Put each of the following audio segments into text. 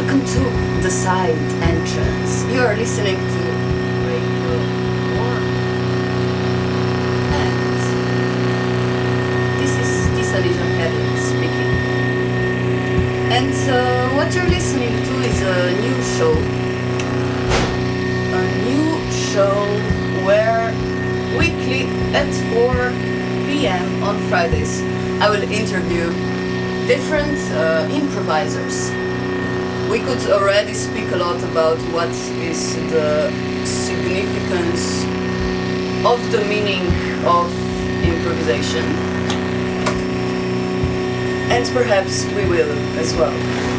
Welcome to the side entrance. You are listening to Radio Warm. And this is Tisa Legion Hedlund speaking. And what you're listening to is a new show. A new show where weekly at 4 p.m. on Fridays I will interview different improvisers. We could already speak a lot about what is the significance of the meaning of improvisation. And perhaps we will as well.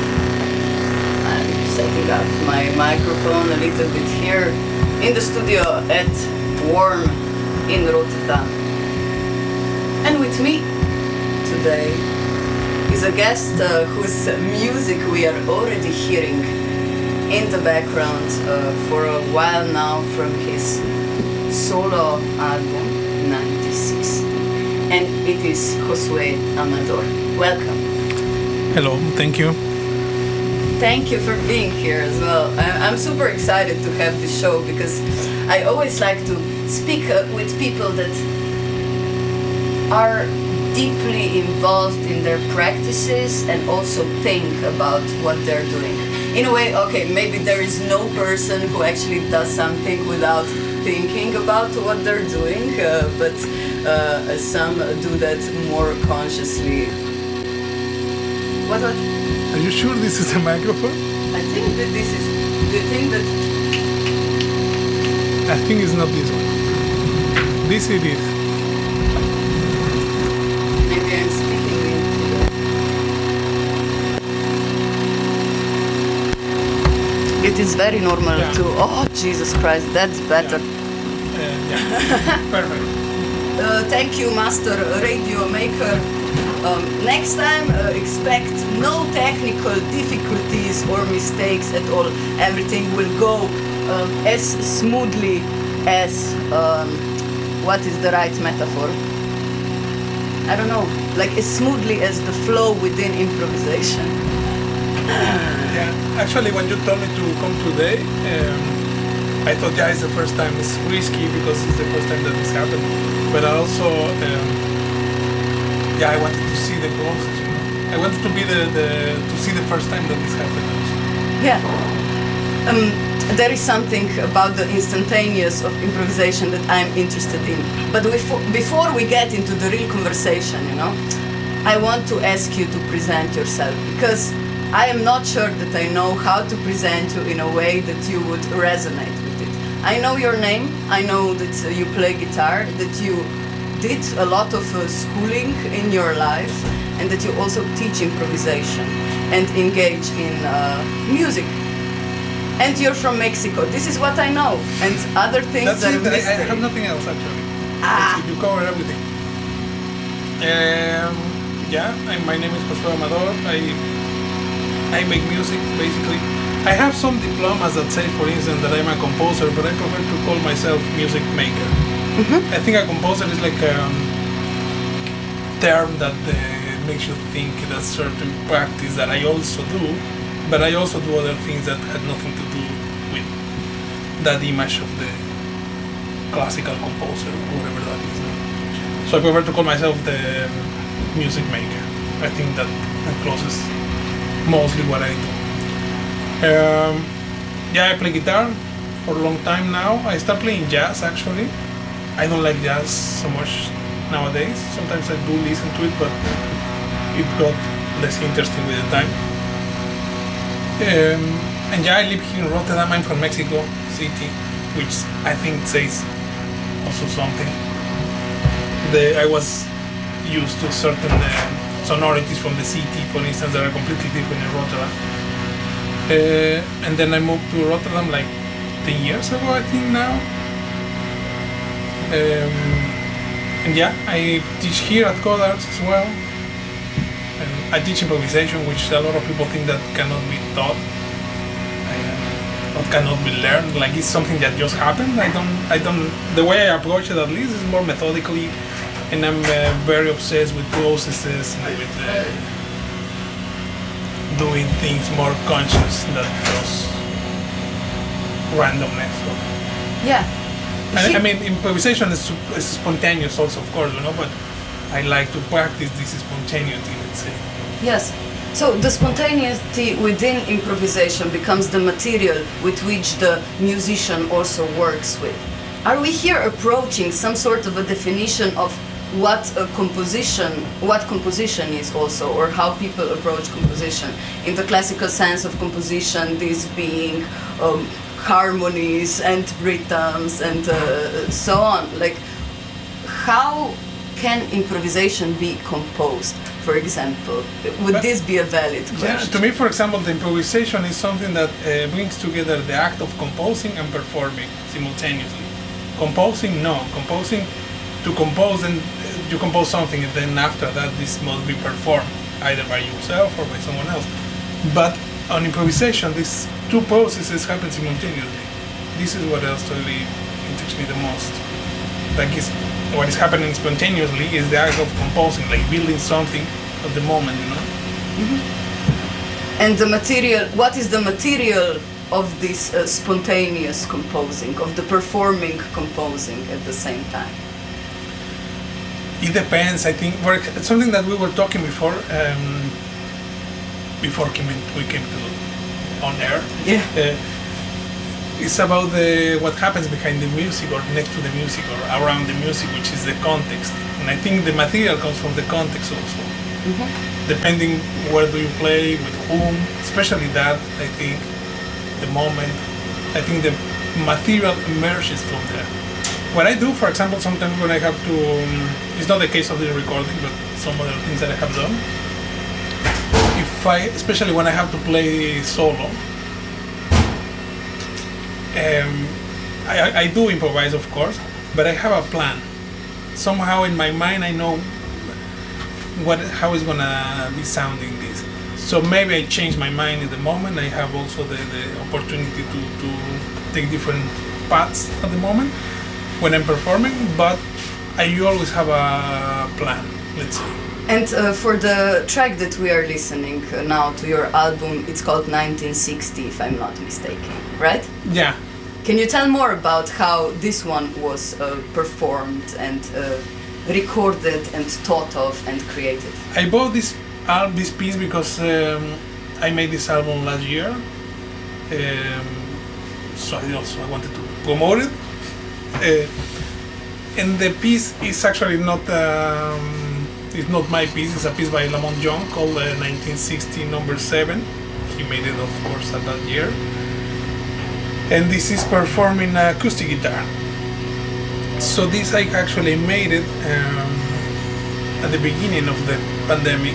I'm setting up my microphone a little bit here in the studio at Warm in Rotterdam. And with me today is a guest whose music we are already hearing in the background for a while now from his solo album 1960, and it is Josué Amador. Welcome. Hello, thank you. Thank you for being here as well. I'm super excited to have this show because I always like to speak with people that are deeply involved in their practices and also think about what they're doing. In a way, okay, maybe there is no person who actually does something without thinking about what they're doing, but some do that more consciously. What? Are you sure this is a microphone? I think that this is... Do you think that... I think it's not this one. This it is. Maybe I'm speaking into the... It is very normal to... Oh, Jesus Christ, that's better. Yeah. Perfect. Thank you, Master Radio Maker. Next time, expect no technical difficulties or mistakes at all. Everything will go as smoothly as... what is the right metaphor? I don't know, like as smoothly as the flow within improvisation. Yeah, actually when you told me to come today, I thought, it's the first time. It's risky because it's the first time that this happened. But I also, I wanted to see the process, you know. I wanted to be to see the first time that this happened also. Yeah. There is something about the instantaneous of improvisation that I'm interested in. But before we get into the real conversation, you know, I want to ask you to present yourself because I am not sure that I know how to present you in a way that you would resonate with it. I know your name, I know that you play guitar, that you did a lot of schooling in your life, and that you also teach improvisation and engage in music. And you're from Mexico. This is what I know. And other things That's are it. mystery. I have nothing else actually. You cover everything. My name is Josué Amador. I make music basically. I have some diplomas that say, for instance, that I'm a composer, but I prefer to call myself music maker. Mm-hmm. I think a composer is like a term that makes you think that certain practice that I also do. But I also do other things that had nothing to do with that image of the classical composer, or whatever that is. So I prefer to call myself the music maker. I think that closes mostly what I do. I play guitar for a long time now. I started playing jazz actually. I don't like jazz so much nowadays. Sometimes I do listen to it, but it got less interesting with the time. I live here in Rotterdam. I'm from Mexico City, which I think says also something. I was used to certain sonorities from the city, for instance, that are completely different in Rotterdam. And then I moved to Rotterdam like 10 years ago, I think now. I teach here at Codarts as well. I teach improvisation, which a lot of people think that cannot be taught, or cannot be learned. Like it's something that just happened. I don't. The way I approach it, at least, is more methodically, and I'm very obsessed with processes and with doing things more conscious than just randomness. Yeah. I mean, improvisation is spontaneous also, of course, but I like to practice this spontaneity, let's say. Yes. So the spontaneity within improvisation becomes the material with which the musician also works with. Are we here approaching some sort of a definition of what composition is also, or how people approach composition? In the classical sense of composition, this being harmonies and rhythms and so on. Like, how can improvisation be composed, for example? Would this be a valid question? Yeah, to me, for example, the improvisation is something that brings together the act of composing and performing simultaneously. Composing, no. To compose, and you compose something, and then after that, this must be performed, either by yourself or by someone else. But on improvisation, these two processes happen simultaneously. This is what else really interests me the most. Like, what is happening spontaneously is the act of composing, like building something at the moment, Mm-hmm. And the material, what is the material of this spontaneous composing, of the performing composing at the same time? It depends, I think. It's something that we were talking before we came to on air. Yeah. It's about what happens behind the music or next to the music or around the music, which is the context. And I think the material comes from the context also. Mm-hmm. Depending where do you play, with whom, especially that, I think, the moment, I think the material emerges from there. What I do, for example, sometimes when I have to, it's not the case of the recording, but some other things that I have done, especially when I have to play solo, I do improvise, of course, but I have a plan. Somehow in my mind I know how it's gonna be sounding this. So maybe I change my mind in the moment. I have also the opportunity to take different paths at the moment when I'm performing, but I always have a plan, let's say. And for the track that we are listening now to your album, it's called 1960, if I'm not mistaken, right? Yeah. Can you tell more about how this one was performed and recorded and thought of and created? I bought this piece because I made this album last year, so I wanted to promote it. And the piece is actually not it's not my piece. It's a piece by Lamont Young called 1960 number 7. He made it, of course, at that year. And this is performing acoustic guitar. So this I actually made it at the beginning of the pandemic.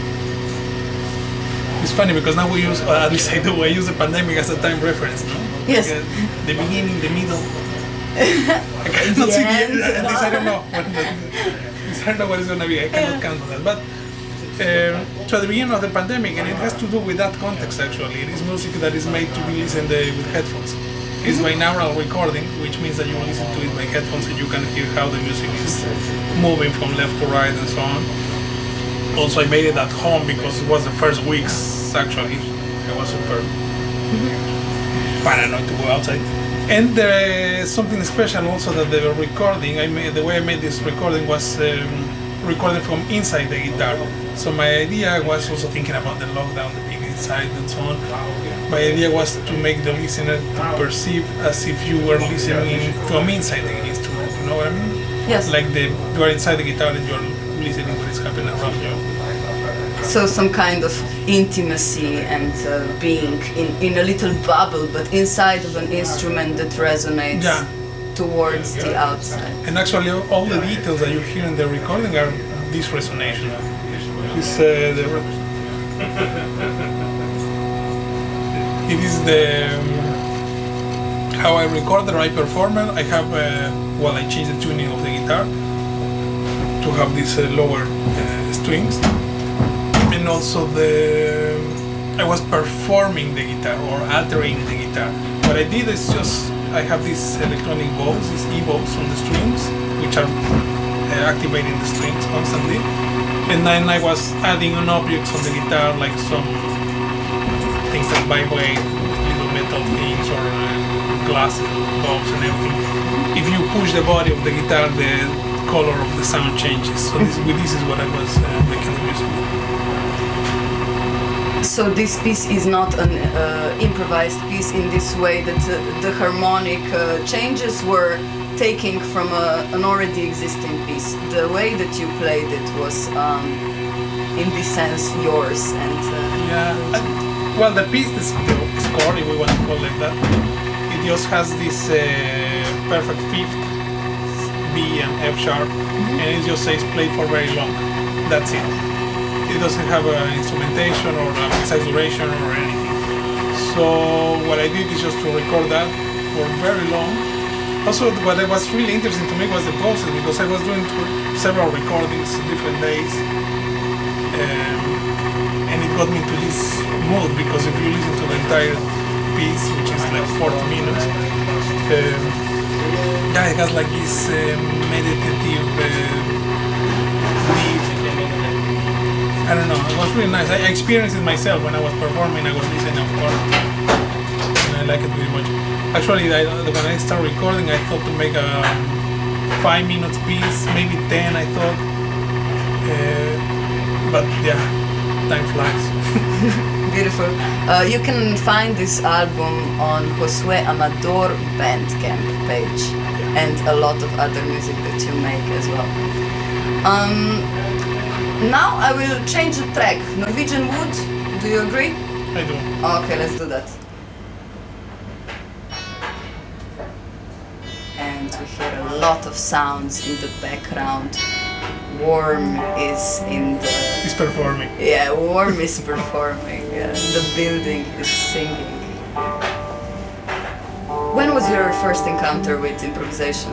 It's funny because now we use, at least I do, I use the pandemic as a time reference, no? Yes. Like, the beginning, the middle. I cannot see at least I don't know. I don't know what it's going to be. I cannot count on that. But so at the beginning of the pandemic, and it has to do with that context actually. It is music that is made to be listened with headphones. It's binaural recording, which means that you listen to it by headphones and you can hear how the music is moving from left to right and so on. Also, I made it at home because it was the first weeks actually. I was super paranoid to go outside. And there is something special also that the recording the way I made this recording was recorded from inside the guitar. So my idea was also thinking about the lockdown, the being inside and so on. My idea was to make the listener to perceive as if you were listening from inside the instrument. You know what I mean? Yes. Like you are inside the guitar and you're listening what is happening around you. So some kind of intimacy and being in a little bubble, but inside of an instrument that resonates towards the outside. And actually all the details that you hear in the recording are this resonation. It is how I record or I perform it. I have I change the tuning of the guitar to have these lower strings. And also I was performing the guitar or altering the guitar. What I did is I have these electronic bows, these E-bows on the strings, which are activating the strings constantly. And then I was adding on objects on the guitar, like some things that vibrate, little metal things or glass bulbs and everything. If you push the body of the guitar, the color of the sound changes. So this is what I was making the music with. So this piece is not an improvised piece in this way that the harmonic changes were taking from an already existing piece. The way that you played it was, in this sense, yours. And well, the piece, the score, if we want to call it that, it just has this perfect fifth, B and F sharp, and it just says play for very long. That's it. It doesn't have an instrumentation or a exaggeration or anything. So what I did is just to record that for very long. Also, what was really interesting to me was the process, because I was doing several recordings different days, and it got me to this mood, because if you listen to the entire piece, which is like 40 minutes, it has like this meditative beat. I don't know, it was really nice. I experienced it myself when I was performing. I was listening, of course, and I like it very much. Actually, when I started recording, I thought to make a 5 minutes piece, maybe 10, I thought. But yeah, time flies. Beautiful. You can find this album on Josué Amador Bandcamp page, and a lot of other music that you make as well. Now I will change the track. Norwegian Wood, do you agree? I do. Okay, let's do that. And we hear a lot of sounds in the background. Worm is in the... He's performing. Yeah, Worm is performing. Yeah. The building is singing. When was your first encounter with improvisation?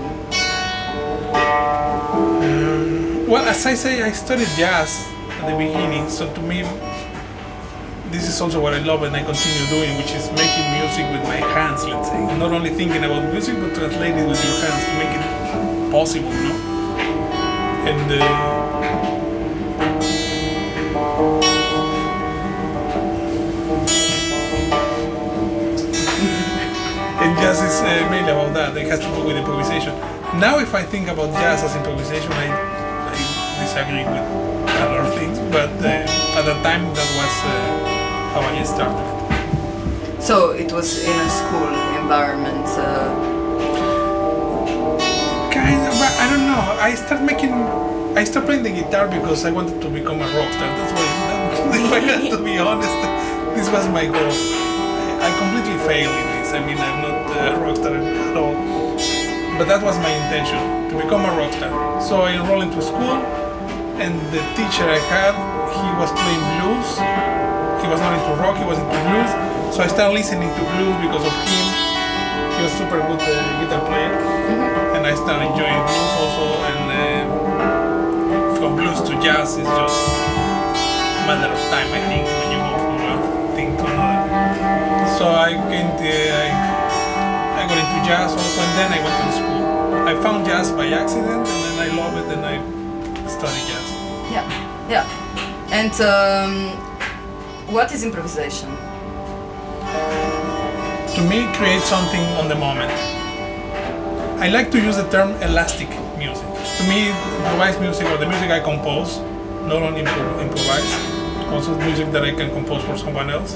Well, as I say, I studied jazz at the beginning, so to me, this is also what I love and I continue doing, which is making music with my hands, let's say. Not only thinking about music, but translating it with your hands to make it possible, you know? And and jazz is mainly about that. It has to do with improvisation. Now, if I think about jazz as improvisation, I disagree with a lot of things, but at the time that was how I started it. So it was in a school environment? Kind of, but I don't know. I started playing the guitar because I wanted to become a rock star. That's why, if I had to be honest, this was my goal. I completely failed in this. I mean, I'm not a rock star at all. But that was my intention, to become a rock star. So I enrolled into school, and the teacher I had, he was playing blues. He was not into rock, he was into blues. So I started listening to blues because of him. He was super good guitar player. And I started enjoying blues also. And from blues to jazz is just a matter of time, I think, when you go from one thing to another. So I got into jazz also, and then I went to school. I found jazz by accident, and then I love it, and I studied jazz. Yeah. And what is improvisation? To me, create something on the moment. I like to use the term elastic music. To me, improvised music, or the music I compose, not only improvise, also music that I can compose for someone else,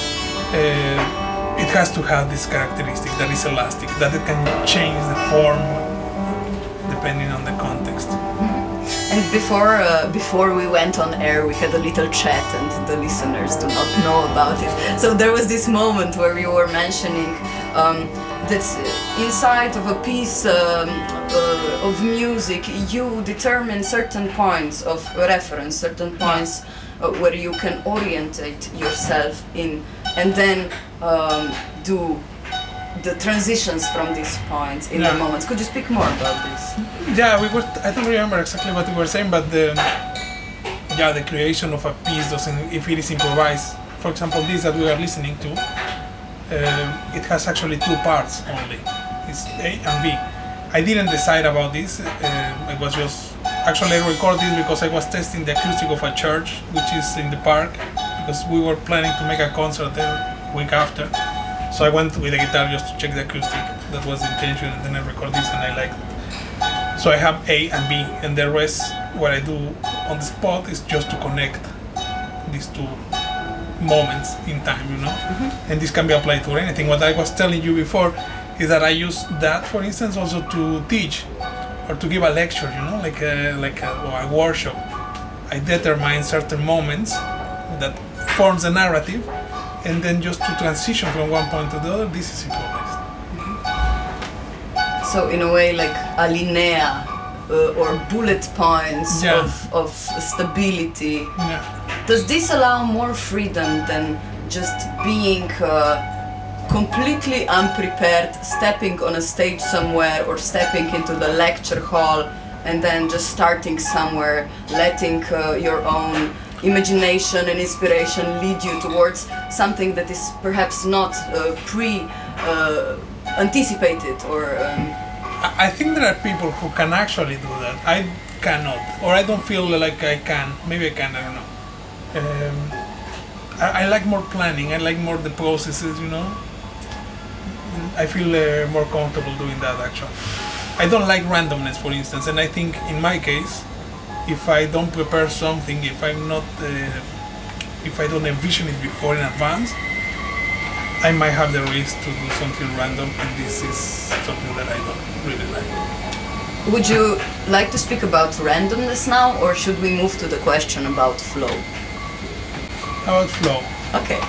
it has to have this characteristic that is elastic, that it can change the form depending on the context. And before we went on air, we had a little chat, and the listeners do not know about it. So there was this moment where you were mentioning that inside of a piece of music, you determine certain points of reference, certain points where you can orientate yourself in, and then do the transitions from these points in the moments. Could you speak more about this? Yeah, I don't remember exactly what we were saying, but the creation of a piece doesn't, if it is improvised. For example, this that we are listening to, it has actually two parts only. It's A and B. I didn't decide about this. I was just, actually I recorded this because I was testing the acoustic of a church, which is in the park, because we were planning to make a concert the week after. So I went with the guitar just to check the acoustic. That was the intention, and then I record this, and I liked it. So I have A and B, and the rest, what I do on the spot is just to connect these two moments in time, you know. And this can be applied to anything. What I was telling you before is that I use that, for instance, also to teach or to give a lecture, you know, like a workshop. I determine certain moments that forms a narrative, and then just to transition from one point to the other, this is improvised. So in a way, like a linea or bullet points Yeah. of stability. Yeah. Does this allow more freedom than just being completely unprepared, stepping on a stage somewhere or stepping into the lecture hall and then just starting somewhere, letting your own imagination and inspiration lead you towards something that is perhaps not anticipated or I think there are people who can actually do that. I cannot, or I don't feel like I can. Maybe I can, I don't know. I like more planning, I like more the processes, you know. I feel more comfortable doing that actually. I don't like randomness, for instance, and I think in my case, if I don't prepare something, if I'm not, if I don't envision it before in advance, I might have the risk to do something random, and this is something that I don't really like. Would you like to speak about randomness now, or should we move to the question about flow? How about flow? Okay.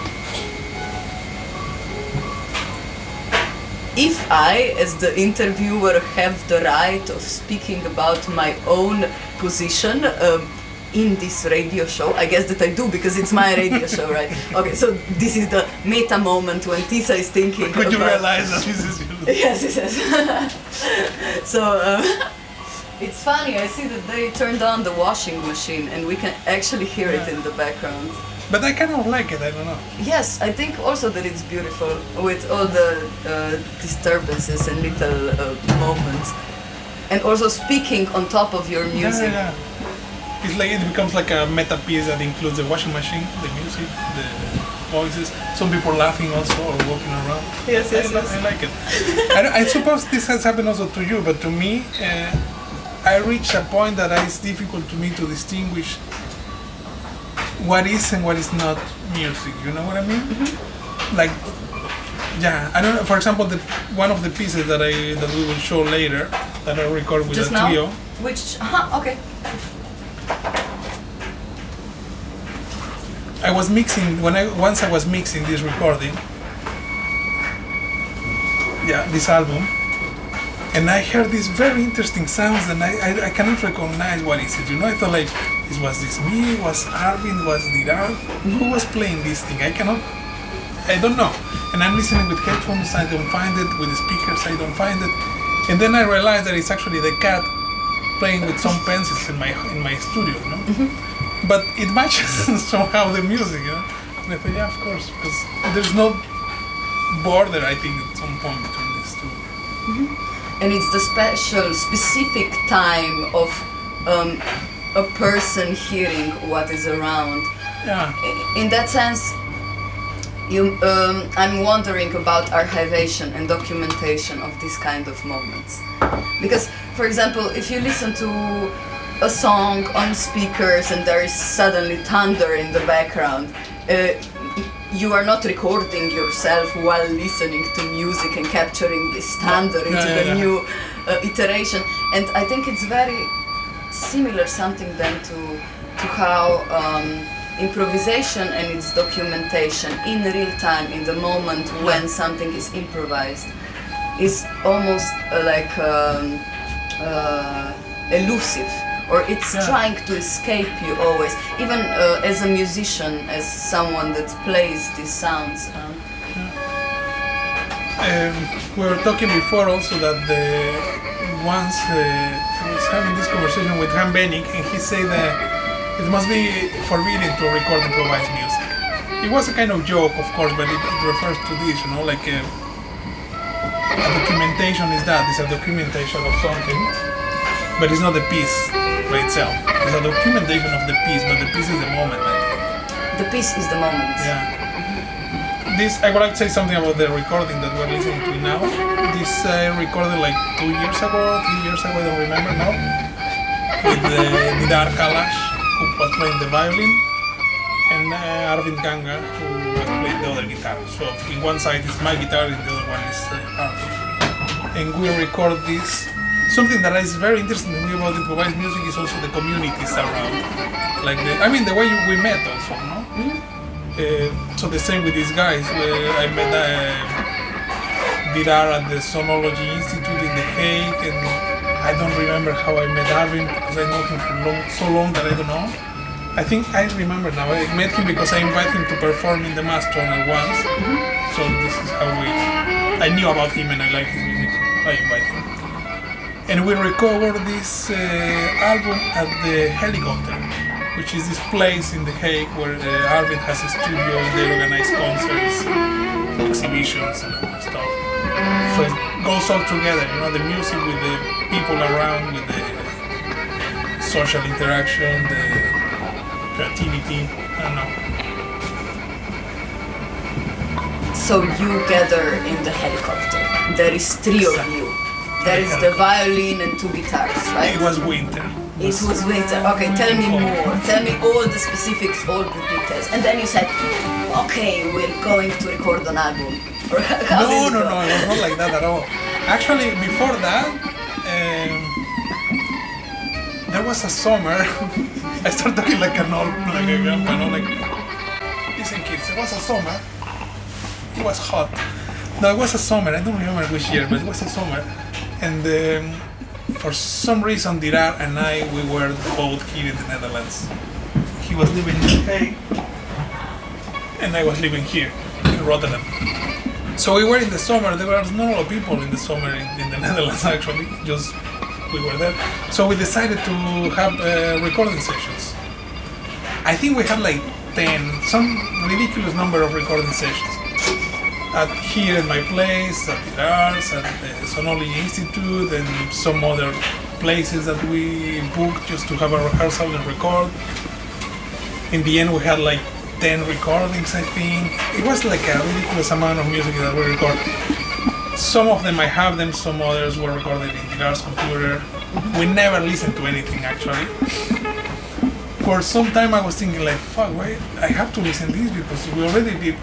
If I, as the interviewer, have the right of speaking about my own position in this radio show, I guess that I do because it's my radio show, right? Okay, so this is the meta moment when Tisa is thinking Could about... you realize that this is you? Yes. So it's funny, I see that they turned on the washing machine and we can actually hear it in the background. But I kind of like it, I don't know. Yes, I think also that it's beautiful with all the disturbances and little moments. And also speaking on top of your music. Yeah. It's like it becomes like a meta piece that includes the washing machine, the music, the voices, some people laughing also or walking around. Yes. I like it. I suppose this has happened also to you, but to me, I reached a point that it's difficult to me to distinguish what is and what is not music. You know what I mean? Mm-hmm. Like, yeah, I don't know. For example, one of the pieces that we will show later that I record with just a now? trio. Which okay. I was mixing once I was mixing this recording, this album, and I heard these very interesting sounds, and I cannot recognize what is it. You know, I thought like, was this me? Was Arvin? Was Dirar? Who was playing this thing? I don't know. And I'm listening with headphones, I don't find it. With the speakers, I don't find it. And then I realized that it's actually the cat playing with some pencils in my studio. You know. Mm-hmm. But it matches somehow the music, you know? And I thought, yeah, of course, because there's no border, I think, at some point between these two. Mm-hmm. And it's the specific time of a person hearing what is around. Yeah. In that sense, I'm wondering about archivation and documentation of these kind of moments. Because, for example, if you listen to a song on speakers and there is suddenly thunder in the background, you are not recording yourself while listening to music and capturing this thunder into the new iteration. And I think it's very similar something then to how improvisation and its documentation in real time, in the moment when something is improvised, is almost elusive. Or it's trying to escape you always, even as a musician, as someone that plays these sounds. We were talking before also that once I was having this conversation with Han Benig, and he said that it must be forbidden to record improvised music. It was a kind of joke, of course, but it refers to this, you know, like a documentation is that, it's a documentation of something, but it's not the piece by itself. It's a documentation of the piece, but the piece is the moment, I think. The piece is the moment. Yeah. This, I would like to say something about the recording that we're listening to now. This I recorded like 2 years ago, 3 years ago, I don't remember now, with Nidar Kalash, who was playing the violin, and Arvind Ganga, who was playing the other guitar. So in one side is my guitar, and the other one is Arvind. And we record this. Something that is very interesting to me about improvised music is also the communities around. Like the way we met also, no? So the same with these guys. I met Virar at the Sonology Institute in The Hague, and I don't remember how I met Arvind because I know him for so long that I don't know. I think I remember now. I met him because I invited him to perform in the Mastronal once. So this is how I knew about him and I liked his music. I invited him. And we recorded this album at the Helicopter, which is this place in The Hague where Arvind has a studio, they organize concerts, exhibitions and all that stuff. So it goes all together, the music with the people around, with the social interaction, the creativity, I don't know. So you gather in the Helicopter. There is 3 of you. There is the violin and 2 guitars, right? It was winter. It was winter. Okay, tell me more. Tell me all the specifics, all the details. And then you said, okay, we're going to record an album. No, it was not like that at all. Actually, before that, there was a summer. I started talking like a grandpa, like, listen kids, there was a summer. It was hot. No, it was a summer. I don't remember which year, but it was a summer. And for some reason, Dirar and we were both here in the Netherlands. He was living in The Hague, and I was living here in Rotterdam. So we were in the summer. There was not a lot of people in the summer in the Netherlands, actually. Just we were there. So we decided to have recording sessions. I think we had like 10, some ridiculous number of recording sessions. Here at my place, at Dirar's, at the Sonology Institute, and some other places that we booked just to have a rehearsal and record. In the end, we had like 10 recordings, I think. It was like a ridiculous amount of music that we recorded. Some of them I have them, some others were recorded in Dirar's computer. We never listened to anything, actually. For some time I was thinking like, fuck, wait, I have to listen to this because we already did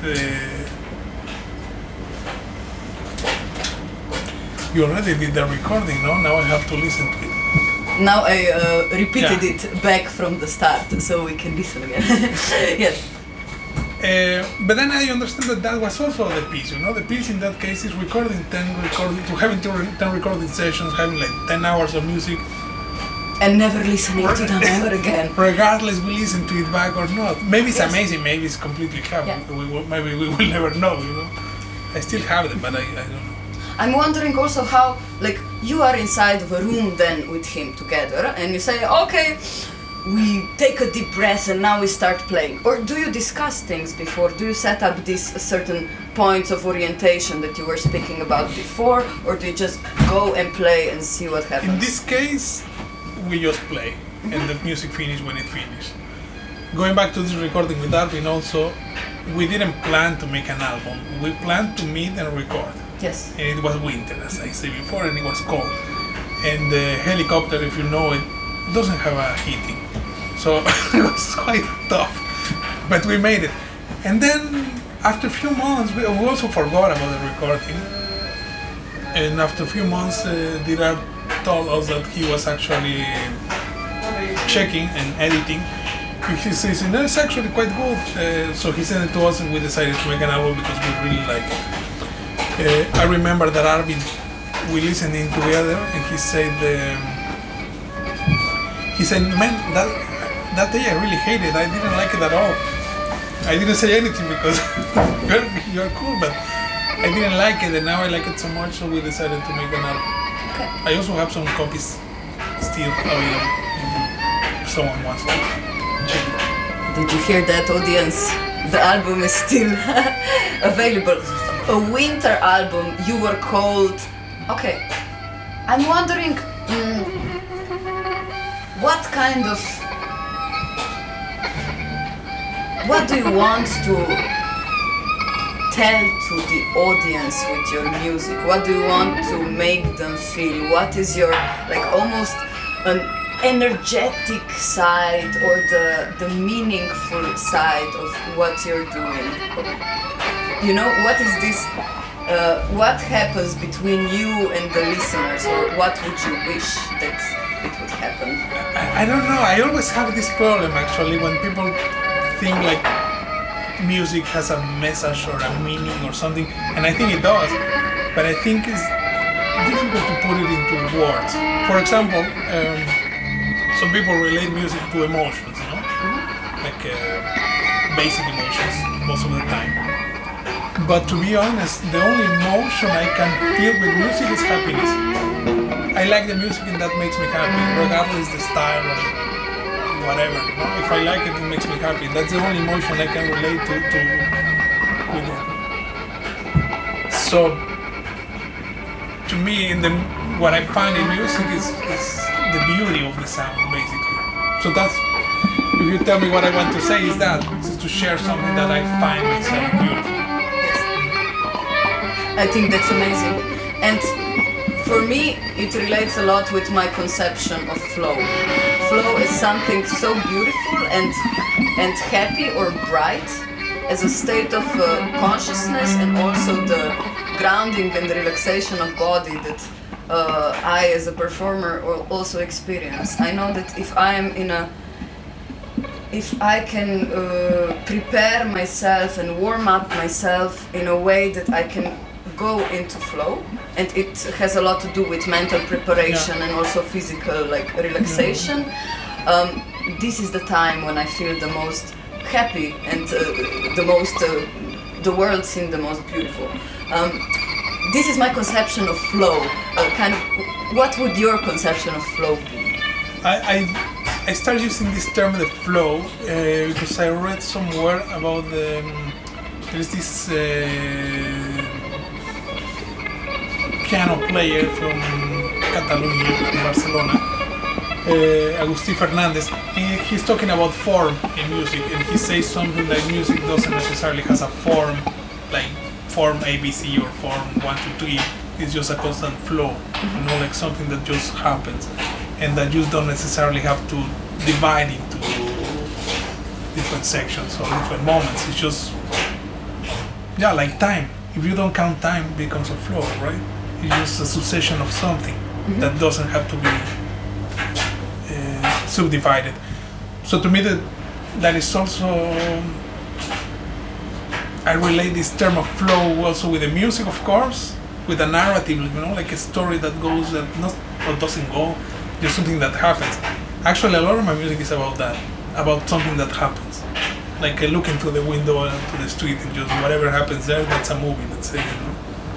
the recording, no? Now I have to listen to it. Now I repeated it back from the start, so we can listen again. Yes. But then I understand that was also the piece, The piece in that case is having 10 recording sessions, having like 10 hours of music. And never listening to them ever again. Regardless we listen to it back or not. Maybe it's amazing, maybe it's completely crap. Yeah. Maybe we will never know, I still have them, but I don't know. I'm wondering also how, like, you are inside of a room then with him together and you say, okay, we take a deep breath and now we start playing. Or do you discuss things before? Do you set up these certain points of orientation that you were speaking about before? Or do you just go and play and see what happens? In this case, we just play and the music finishes when it finishes. Going back to this recording with Arvind also, we didn't plan to make an album. We planned to meet and record. Yes. And it was winter, as I said before, and it was cold. And the Helicopter, if you know it, doesn't have a heating. So it was quite tough, but we made it. And then after a few months, we also forgot about the recording. And after a few months, Dirar told us that he was actually checking and editing. He says, no, it's actually quite good. So he sent it to us and we decided to make an album because we really like it. I remember that Arvind, we listened in together and he said, man, that day I really hated it. I didn't like it at all. I didn't say anything because you're cool, but I didn't like it and now I like it so much, so we decided to make an album. Okay. I also have some copies still available if someone wants to check it. Did you hear that, audience? The album is still available. A winter album, you were called... Okay, I'm wondering what kind of what do you want to tell to the audience with your music? What do you want to make them feel? What is your, like, almost an energetic side or the meaningful side of what you're doing? You know, what is this, what happens between you and the listeners, or what would you wish that it would happen? I don't know, I always have this problem actually when people think like music has a message or a meaning or something, and I think it does, but I think it's difficult to put it into words. For example, some people relate music to emotions, you know? Like basic emotions most of the time. But to be honest, the only emotion I can feel with music is happiness. I like the music and that makes me happy, regardless the style or whatever. You know? If I like it, it makes me happy. That's the only emotion I can relate to with it. So, to me, what I find in music is the beauty of the sound, basically. So that's, if you tell me what I want to say, is that, is to share something that I find myself beautiful. I think that's amazing. And for me, it relates a lot with my conception of flow. Flow is something so beautiful and happy or bright as a state of consciousness, and also the grounding and relaxation of body that I as a performer also experience. I know that if I can prepare myself and warm up myself in a way that I can go into flow, and it has a lot to do with mental preparation and also physical, like, relaxation. This is the time when I feel the most happy and the world seems the most beautiful. This is my conception of flow. Kind of, what would your conception of flow be? I started using this term, the flow, because I read somewhere about there's this piano player from Catalonia, from Barcelona, Agustí Fernández. He's talking about form in music, and he says something like music doesn't necessarily has a form, like form ABC or form 1, 2, 3. It's just a constant flow, you know, like something that just happens, and that you don't necessarily have to divide into different sections or different moments. It's just, like time. If you don't count time, it becomes a flow, right? It's just a succession of something that doesn't have to be subdivided. So to me, that is also, I relate this term of flow also with the music, of course, with a narrative, you know, like a story that goes that not or doesn't go, just something that happens. Actually, a lot of my music is about that, about something that happens. Like looking through the window to the street and just whatever happens there, that's a movie, that's it, you know.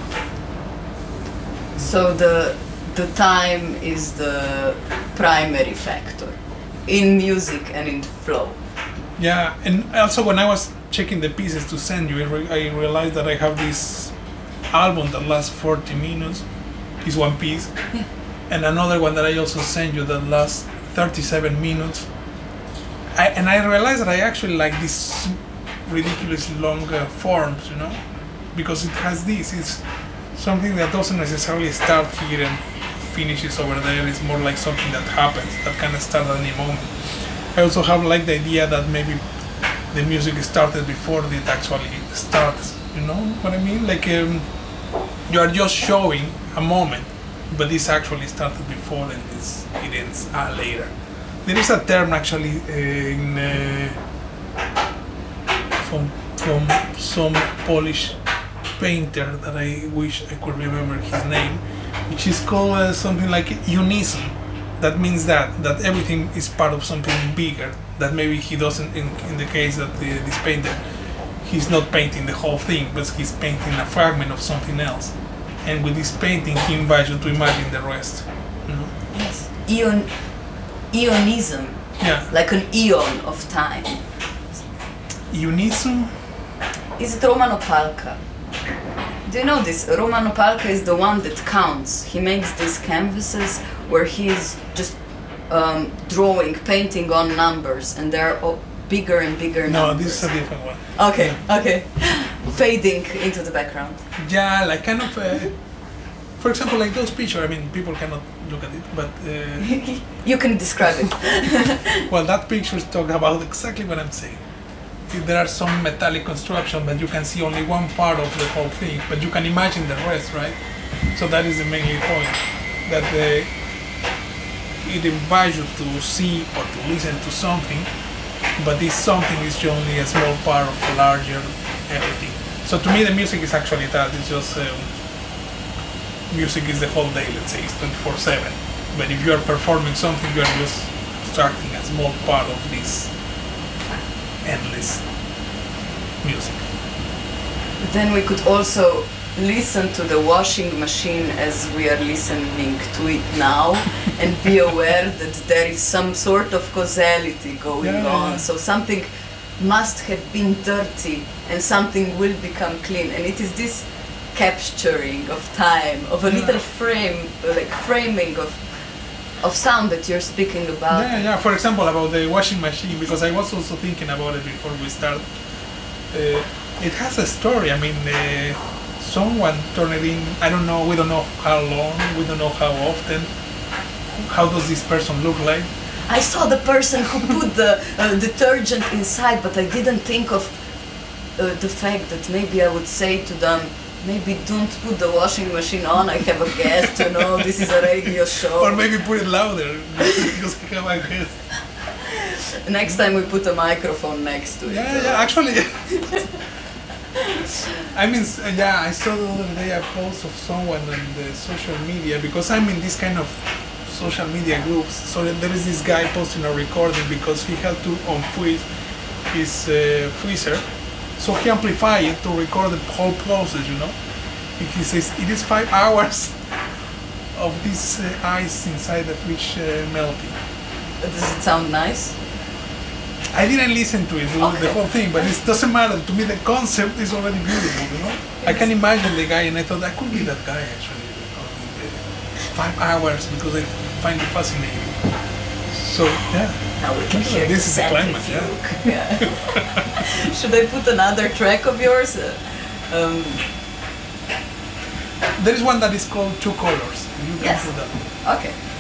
So the time is the primary factor in music and in flow. Yeah, and also when I was checking the pieces to send you, I realized that I have this album that lasts 40 minutes, is one piece, and another one that I also sent you that lasts 37 minutes. And I realized that I actually like these ridiculously long forms, you know, because it has this. It's something that doesn't necessarily start here and finishes over there. It's more like something that happens, that can start at any moment. I also have like the idea that maybe the music started before it actually starts, you know what I mean? Like you are just showing a moment, but this actually started before and it ends later. There is a term actually from some Polish painter that I wish I could remember his name, which is called something like unism. That means that everything is part of something bigger, that maybe he doesn't, in the case that this painter, he's not painting the whole thing, but he's painting a fragment of something else. And with this painting, he invites you to imagine the rest. You know? Yes. Eonism. Yeah. Like an eon of time. Unism? Is it Roman Opalka? Do you know this? Roman Opalka is the one that counts. He makes these canvases where he's just drawing, painting on numbers, and there are bigger and bigger No, numbers. this is a different one. Okay, okay. Fading into the background. Yeah, like kind of. For example, like those pictures. I mean, people cannot look at it, but You can describe it. well, that pictures talk about exactly what I'm saying. There are some metallic construction, but you can see only one part of the whole thing. But you can imagine the rest, right? So that is the main point. That it invites you to see or to listen to something, but this something is only a small part of a larger everything. So to me, the music is actually that. It's just music is the whole day. Let's say it's 24/7. But if you are performing something, you are just extracting a small part of this endless music. Then we could also listen to the washing machine as we are listening to it now and be aware that there is some sort of causality going on. So something must have been dirty and something will become clean. And it is this capturing of time, of a little frame, like framing of sound that you're speaking about. Yeah. For example, about the washing machine, because I was also thinking about it before we start. It has a story. I mean, someone turned it in. I don't know. We don't know how long. We don't know how often. How does this person look like? I saw the person who put the detergent inside, but I didn't think of the fact that maybe I would say to them, maybe don't put the washing machine on, I have a guest, this is a radio show. Or maybe put it louder, because I have a guest. Next time we put a microphone next to it. Yeah, actually. I mean, I saw the other day a post of someone on the social media, because I'm in this kind of social media groups, so there is this guy posting a recording because he had to unfreeze his freezer. So he amplified it to record the whole process, And he says it is 5 hours of this ice inside the fridge melting. Does it sound nice? I didn't listen to it, Okay. the whole thing, but it doesn't matter. To me, the concept is already beautiful, I can imagine the guy, and I thought I could be that guy actually, recording the 5 hours because I find it fascinating. So, yeah. Now we can hear This is the climax, centrifuge. Yeah. Should I put another track of yours? There is one that is called Two Colors. You can Yes. put that one. Okay.